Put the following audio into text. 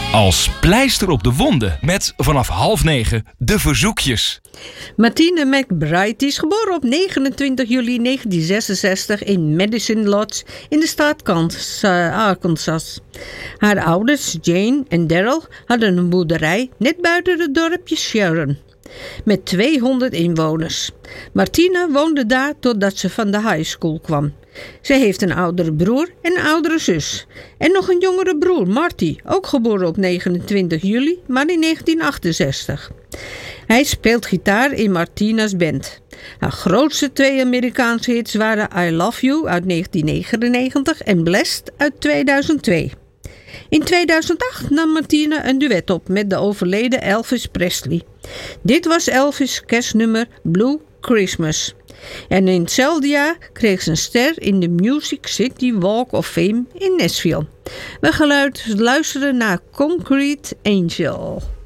Als pleister op de wonden met vanaf 8:30 de verzoekjes. Martine McBride is geboren op 29 juli 1966 in Madison Lodge in de staat Arkansas. Haar ouders, Jane en Daryl, hadden een boerderij net buiten het dorpje Sharon met 200 inwoners. Martine woonde daar totdat ze van de high school kwam. Ze heeft een oudere broer en een oudere zus. En nog een jongere broer, Marty, ook geboren op 29 juli, maar in 1968. Hij speelt gitaar in Martina's band. Haar grootste 2 Amerikaanse hits waren I Love You uit 1999 en Blessed uit 2002. In 2008 nam Martina een duet op met de overleden Elvis Presley. Dit was Elvis' kerstnummer Blue Christmas. En in hetzelfde jaar kreeg ze een ster in de Music City Walk of Fame in Nashville. We gaan luisteren naar Concrete Angel.